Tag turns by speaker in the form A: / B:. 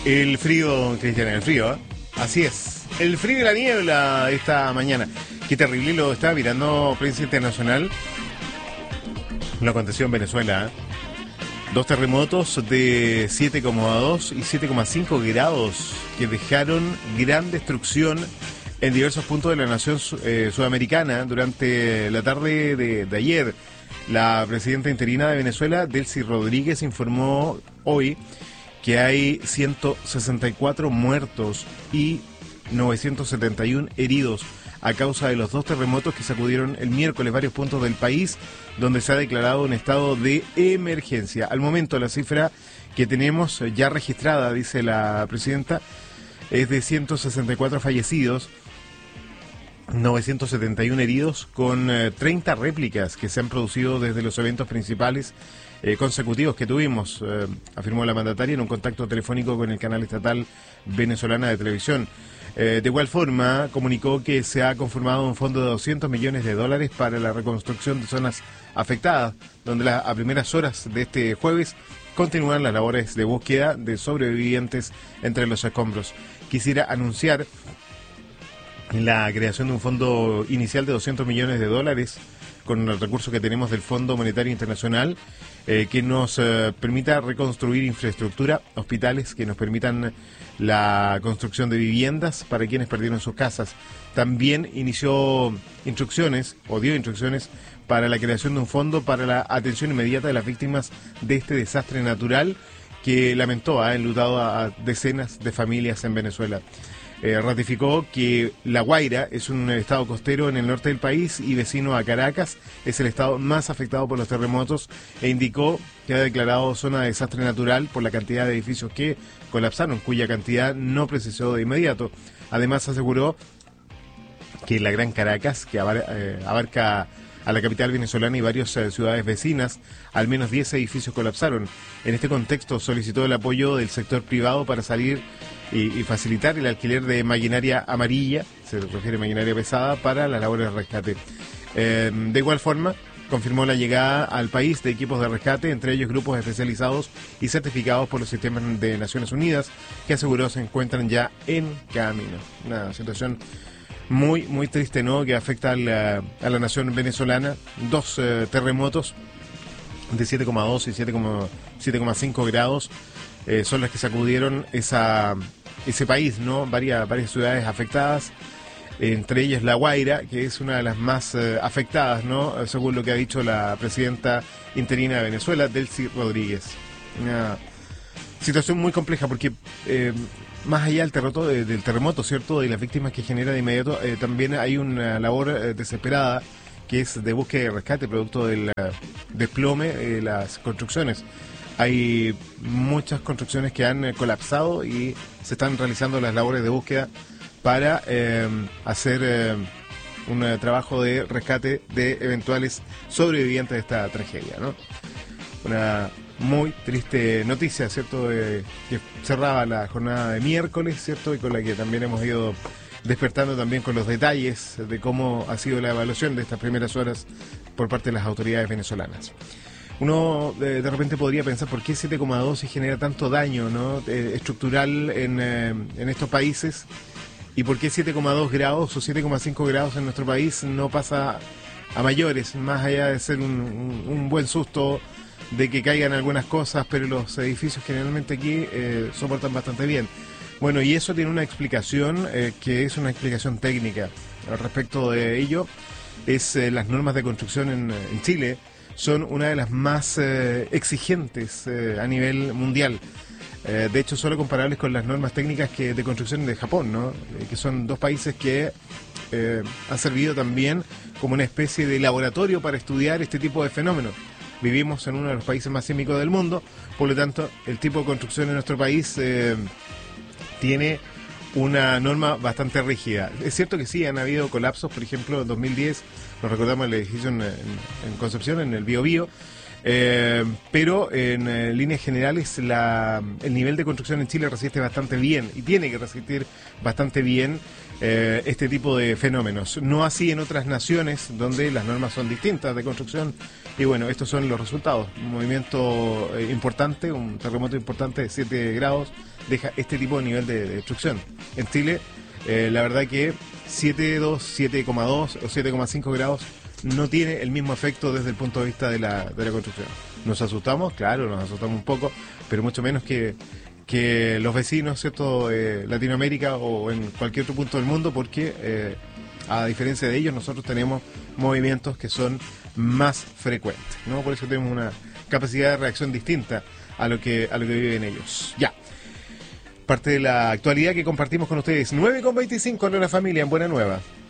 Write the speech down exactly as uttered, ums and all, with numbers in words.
A: El frío, Cristian, el frío, ¿eh? Así es. El frío y la niebla esta mañana. Qué terrible, lo estaba mirando Prensa Internacional. Lo aconteció en Venezuela, ¿eh? Dos terremotos de siete coma dos y siete coma cinco grados que dejaron gran destrucción en diversos puntos de la nación eh, sudamericana durante la tarde de, de ayer. La presidenta interina de Venezuela, Delcy Rodríguez, informó hoy que hay ciento sesenta y cuatro muertos y novecientos setenta y uno heridos a causa de los dos terremotos que sacudieron el miércoles varios puntos del país, donde se ha declarado un estado de emergencia. Al momento, la cifra que tenemos ya registrada, dice la presidenta, es de ciento sesenta y cuatro fallecidos, novecientos setenta y uno heridos, con eh, treinta réplicas que se han producido desde los eventos principales eh, consecutivos que tuvimos, eh, afirmó la mandataria en un contacto telefónico con el canal estatal venezolana de televisión. Eh, de igual forma, comunicó que se ha conformado un fondo de doscientos millones de dólares para la reconstrucción de zonas afectadas, donde la, a primeras horas de este jueves continúan las labores de búsqueda de sobrevivientes entre los escombros. Quisiera anunciar la creación de un fondo inicial de doscientos millones de dólares con el recurso que tenemos del Fondo Monetario Internacional, eh, que nos eh, permita reconstruir infraestructura, hospitales, que nos permitan la construcción de viviendas para quienes perdieron sus casas. También inició instrucciones, o dio instrucciones, para la creación de un fondo para la atención inmediata de las víctimas de este desastre natural que lamentó, ha enlutado a decenas de familias en Venezuela. Eh, ratificó que La Guaira es un estado costero en el norte del país y vecino a Caracas, es el estado más afectado por los terremotos, e indicó que ha declarado zona de desastre natural por la cantidad de edificios que colapsaron, cuya cantidad no precisó de inmediato. Además aseguró que la Gran Caracas, que abar, eh, abarca a la capital venezolana y varias eh, ciudades vecinas, al menos diez edificios colapsaron. En este contexto solicitó el apoyo del sector privado para salir y, y facilitar el alquiler de maquinaria amarilla, se refiere a maquinaria pesada, para las labores de rescate. Eh, de igual forma, confirmó la llegada al país de equipos de rescate, entre ellos grupos especializados y certificados por los sistemas de Naciones Unidas, que aseguró se encuentran ya en camino. Una situación muy, muy triste, ¿no?, que afecta a la, a la nación venezolana. Dos eh, terremotos de siete coma dos y siete coma cinco grados eh, son las que sacudieron esa, ese país, ¿no? Varias, varias ciudades afectadas, entre ellas La Guaira, que es una de las más eh, afectadas, ¿no?, según lo que ha dicho la presidenta interina de Venezuela, Delcy Rodríguez. Una situación muy compleja porque eh, más allá del terremoto, del terremoto, ¿cierto?, y las víctimas que genera de inmediato, eh, también hay una labor eh, desesperada que es de búsqueda y rescate producto del uh, desplome de las construcciones. Hay muchas construcciones que han eh, colapsado y se están realizando las labores de búsqueda para eh, hacer eh, un uh, trabajo de rescate de eventuales sobrevivientes de esta tragedia, ¿no? Una muy triste noticia, ¿cierto?, eh, que cerraba la jornada de miércoles, ¿cierto?, y con la que también hemos ido despertando también con los detalles de cómo ha sido la evaluación de estas primeras horas por parte de las autoridades venezolanas. Uno de, de repente podría pensar por qué siete coma dos se genera tanto daño, ¿no?, eh, estructural en, eh, en estos países, y por qué siete coma dos grados o siete coma cinco grados en nuestro país no pasa a mayores, más allá de ser un, un, un buen susto de que caigan algunas cosas, pero los edificios generalmente aquí eh, soportan bastante bien. Bueno, y eso tiene una explicación eh, que es una explicación técnica. Al respecto de ello, es eh, las normas de construcción en, en Chile son una de las más eh, exigentes eh, a nivel mundial. Eh, de hecho, solo comparables con las normas técnicas que de construcción de Japón, ¿no?, eh, que son dos países que eh, han servido también como una especie de laboratorio para estudiar este tipo de fenómenos. Vivimos en uno de los países más sísmicos del mundo, por lo tanto, el tipo de construcción en nuestro país eh, tiene una norma bastante rígida. Es cierto que sí, han habido colapsos, por ejemplo, en dos mil diez, nos recordamos el edificio en, en, en Concepción, en el Bío Bío, Eh, pero en eh, líneas generales la, el nivel de construcción en Chile resiste bastante bien y tiene que resistir bastante bien eh, este tipo de fenómenos. No así en otras naciones donde las normas son distintas de construcción y bueno, estos son los resultados. Un movimiento eh, importante, un terremoto importante de siete grados deja este tipo de nivel de, de destrucción. En Chile, eh, la verdad que siete coma dos, siete coma dos o siete coma cinco grados no tiene el mismo efecto desde el punto de vista de la, de la construcción. ¿Nos asustamos? Claro, nos asustamos un poco, pero mucho menos que, que los vecinos, ¿cierto? Eh, Latinoamérica o en cualquier otro punto del mundo, porque eh, a diferencia de ellos, nosotros tenemos movimientos que son más frecuentes, ¿no? Por eso tenemos una capacidad de reacción distinta a lo que, a lo que viven ellos. Ya. Parte de la actualidad que compartimos con ustedes. nueve con veinticinco en la familia en Buena Nueva.